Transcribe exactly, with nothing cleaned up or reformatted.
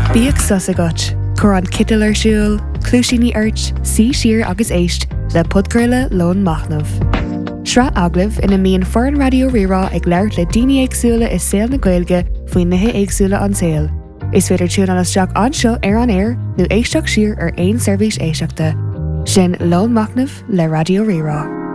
Bíag sus agat, chur an citil ar siúl, clúisíní airt, sí siar agus éist le podcurla lón machnamh. Sra aglah ina míon foran radio rirá ag leirt le daoine éagsúla is saoil na Gaeilge faoin nithe éagsúla an saoil. Is féidir tún an isteach anseo ar an air nó éisteach siar ar aon seirbhís éisteachta. Sin lón machnamh le radio rirá.